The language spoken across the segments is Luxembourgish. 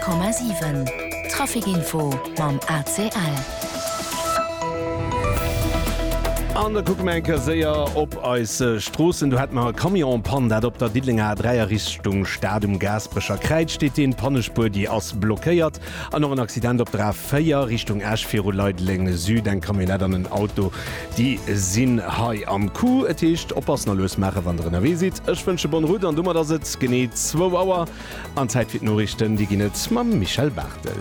100,7 Trafikinfo mam ACL. An der Guckmenker séier op als Strossen du hat ma Kamionpan, dat op der Diedlinger Dreier Richtung Stadium Gasbrecher Kreit steht den Pannespur, die ass blockéiert. An noch een Accident op der Féier Richtung Ashfir Leitlänge Süd, en Kamionet an een Auto, die sinn hai am Kuh etcht oppass na Losmacher wanderen erwesit. Ech wënsche bon Rut an dummer da sitzt geneet 2 Auer an Zeitfir Norrichten, die ginnet mam Michael Bartel.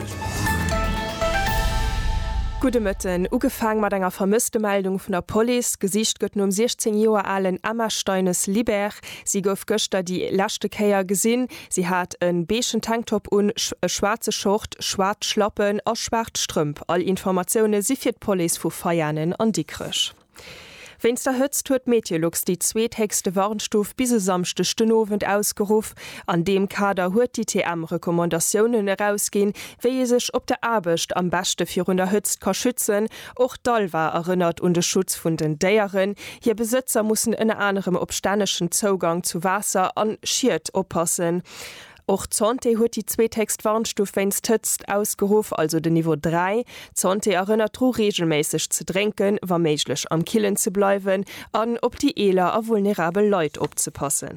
Gute Mëtten, ugefang mat enger vermisste Meldung vun der Police. Gesicht gëtt um 16 Joer allen Ammersteunes Liberch. Sie gouf Göster die lachte Käier gesinn. Sie hat en beeschen Tanktop un schwarze Schucht, schwarz Schloppen a schwarz Strümp. All Informationune si fir d Police vu Feiernen an Dickrech. Wenns der Hëtzt huet Meteorlux die zweethegste Warnstuf bise samchte Stënowend ausgeruf. An dem Kader huet die TM-Rekommandatiounen herausgin, wéi sech op der Abecht am beste fir der Hëtzt ka schützen. Och Dalwa erinnert un de Schutz vun den Déieren. Hier Besitzer mussssen en anderem opstanneschen Zugang zu Wasser an Schiert oppassen. Och Zonte huet die zweetext Warnstufe wenns tëtzt ausgeruf, also de Niveau 3. Zonte erinnert tro regelmäßig zu trinken, war méiglech am Killen zu bleiwen, an op die Eler a vulnerabel Leut opzupassen.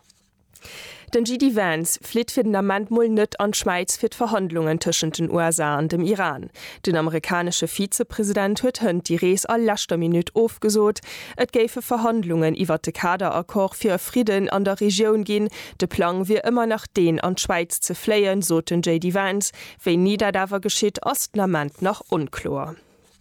Den GD Vance flitt fir den Amendmoll net an Schweiz fir d'Verhandlungen tschen den USA an dem Iran. Den amerikanische Vizepräsident huet hënd die Rees all lachter Minut aufgesot. Et géife Verhandlungen iwwer de Kaderakkord fir Frieden an der Region ginn. De Plan wie immer nach den an Schweiz ze fléien, so den GD Vance. Wéi niederdawer geschitt ost Lament noch unklor.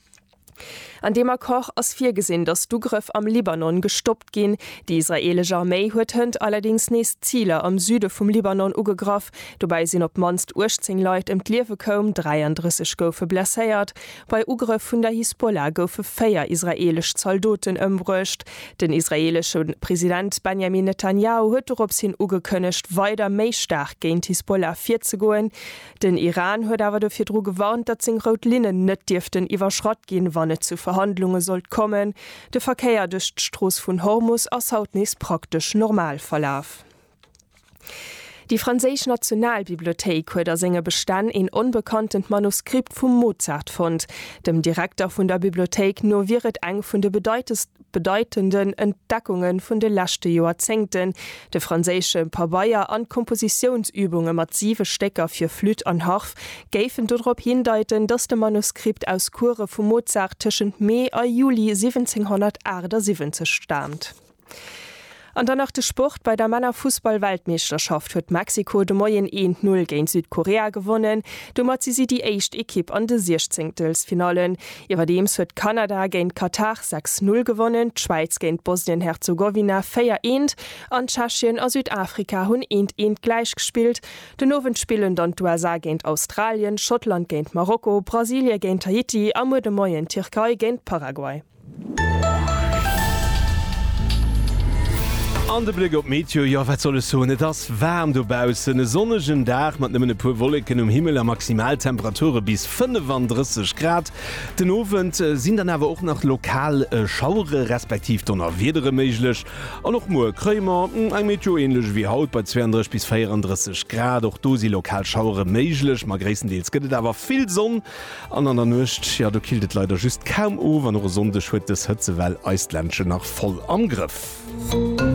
An dem Koch ass vir gesinn, dats Dugriff am Libanon gestoppt gin. Die israelsche Armee huet hënd allerdings neest Ziele am Süde vum Libanon ugegraff. Dobei sinn op manst 18 Leiit im Kliewe kom 33 goufe blesséiert. Bei Ugriff vun der Hisbollah goufe 4 israelisch Soldaten ëmbrucht. Den israelischen Präsident Benjamin Netanyahu huet op sinn ugekënnecht weider méi stark géint Hisbollah 4 ze goen. Den Iran huet awer dofir dro gewarnt, dat sinn Rot Linnen net Diften iwwer Schrott gin, wann net zu Verhandlungen sollt kommen. De Verkehr durch d'Stroos vun Hormus aus hautnis praktisch normal verlauf. Die Französische Nationalbibliothek huet der Sänger bestand in unbekannten Manuskript vum Mozart fand. Dem Direktor vun der Bibliothek nur wiret eng vun de bedeutenden Entdeckungen vun de lachte Joerzengten. De franzésche Pabaier an Kompositionsübungen massive Stecker fir Flüt an Harf géifen dodrop hindeuten, dass de Manuskript aus Kurre vum Mozart tschen Mai a Juli 1778 stammt. An dann nach de Sport bei der Männerfußball-Weltmeisterschaft huet Mexiko de Moien 1-0 gegen Südkorea gewonnen. Dummer sie die echt Ekipp an de 16. Iwerdems huet Kanada gegen Katar 6-0 gewonnen, Schweiz gegen Bosnien-Herzegowina 4-1, an Tschechien a Südafrika hunn 1-1 gleich gespielt. Den nowen Spielen dann USA gegen Australien, Schottland gegen Marokko, Brasilien gegen Tahiti, a de Moien Türkei gegen Paraguay. An de Blick op Meteo, ja wat soll es so net ass wärm dobausen, e sonnegen Dach mat nëmmen e puer Wolleken Himmel a Maximaltemperature bis 35 Grad. Den Ofent sinn dann awer auch nach lokal Schaure respektiv donner wedere méiglech. An noch moer Krémer eng Meteoenlech wie haut bei 32 bis 34 Grad. Och do si lokal Schaure méiglech, ma gréessendeels gëtt awer vill Sonn an der Nøcht. Ja, du kildet leider just kaum o, wann noch sonde schwet des Hëtzewell Eistländsche nach voll Angriff.